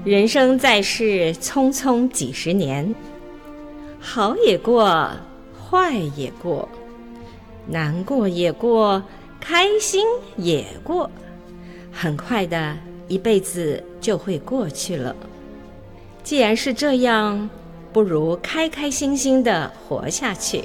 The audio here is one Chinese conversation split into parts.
人生在世，匆匆几十年，好也过，坏也过，难过也过，开心也过，很快的一辈子就会过去了。既然是这样，不如开开心心的活下去。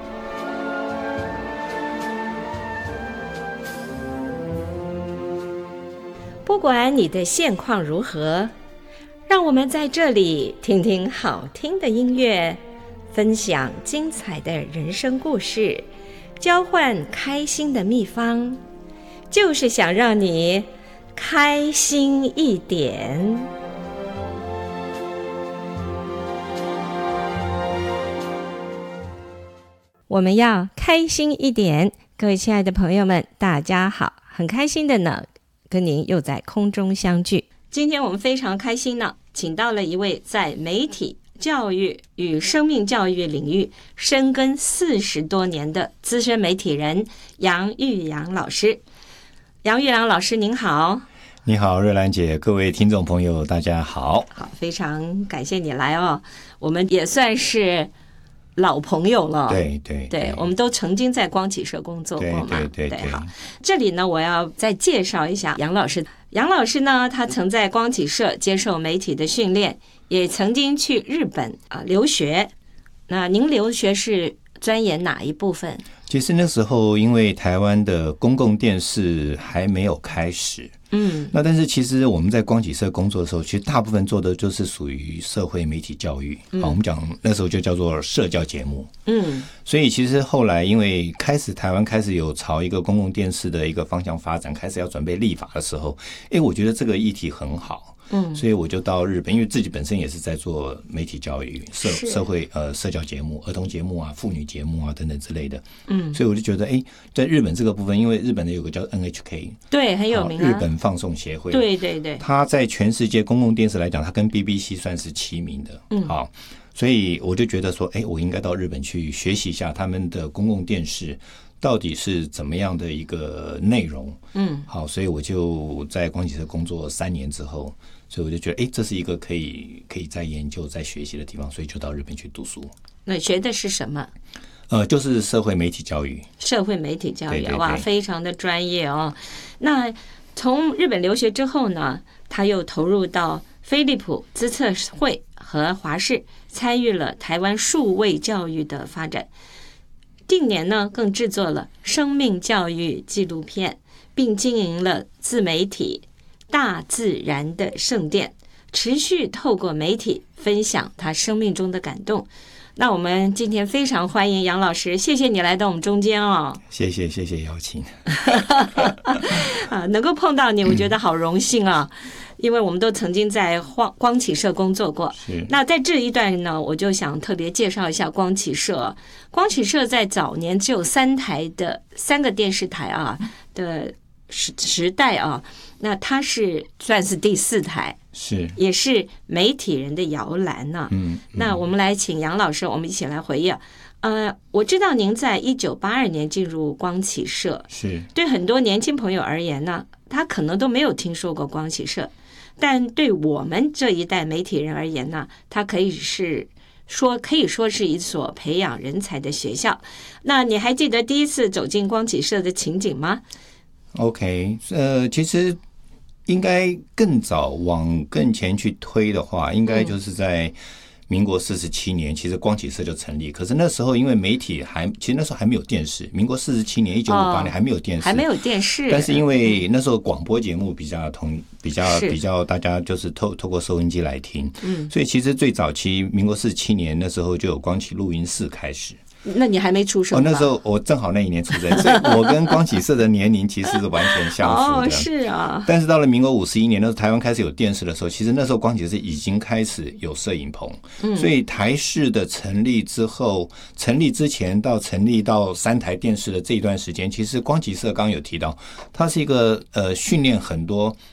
不管你的现况如何，让我们在这里听听好听的音乐，分享精彩的人生故事，交换开心的秘方，就是想让你开心一点。我们要开心一点。各位亲爱的朋友们，大家好，很开心的呢，跟您又在空中相聚。今天我们非常开心呢，请到了一位在媒体教育与生命教育领域深耕40多年的资深媒体人杨玉阳老师。杨玉阳老师您好。 你好，瑞兰姐，各位听众朋友大家好。 好，非常感谢你来哦，我们也算是老朋友了。对，我们都曾经在光启社工作过嘛。对，好，这里呢，我要再介绍一下杨老师。杨老师呢，他曾在光启社接受媒体的训练，也曾经去日本留学。那您留学是钻研哪一部分？ 其实那时候因为台湾的公共电视还没有开始，那但是其实我们在光启社工作的时候，其实大部分做的就是属于社会媒体教育，我们讲那时候就叫做社教节目，所以其实后来因为台湾开始有朝一个公共电视的一个方向发展，开始要准备立法的时候，我觉得这个议题很好。所以我就到日本，因为自己本身也是在做媒体教育、社会社交节目、儿童节目啊、妇女节目啊等等之类的。所以我就觉得，在日本这个部分，因为日本的有个叫 NHK， 对， 很有名啊， 日本放送协会， 对， 它在全世界公共电视来讲，它跟 BBC 算是齐名的。好，所以我就觉得说，我应该到日本去学习一下他们的公共电视到底是怎么样的一个内容。好，所以我就在光启社工作3年之后，所以我就觉得这是一个可以再研究再学习的地方，所以就到日本去读书。 那学的是什么？ 就是社会媒体教育。社会媒体教育， 对，哇，非常的专业哦。那从日本留学之后呢，他又投入到飞利浦资策会和华视，参与了台湾数位教育的发展。近年呢，更制作了生命教育纪录片，并经营了自媒体大自然的圣殿，持续透过媒体分享他生命中的感动。那我们今天非常欢迎杨老师，谢谢你来到我们中间哦。谢谢邀请。能够碰到你，我觉得好荣幸啊。因为我们都曾经在光启社工作过。那在这一段呢，我就想特别介绍一下光启社。光启社在早年只有3个电视台的时代那它是算是第4台，也是媒体人的摇篮呢。那我们来请杨老师，我们一起来回忆。我知道您在1982年进入光启社，对很多年轻朋友而言呢，他可能都没有听说过光启社，但对我们这一代媒体人而言呢，它可以说是一所培养人才的学校。那你还记得第一次走进光启社的情景吗？ OK， 其实应该更早往更前去推的话，应该就是在民国47年，其实光启社就成立。可是那时候因为媒体其实那时候还没有电视，民国47年1958年还没有电视，但是因为那时候广播节目比较大家就是透过收音机来听，所以其实最早期民国47年那时候就有光启录音室开始。 那你还没出生吧？ 那时候我正好那一年出生，所以我跟光启社的年龄其实是完全相符的。 是啊。但是到了民国51年，那时候台湾开始有电视的时候，其实那时候光启社已经开始有摄影棚，所以台视的成立之后，成立之前到成立到3台电视的这一段时间，其实光启社刚刚有提到，它是一个训练很多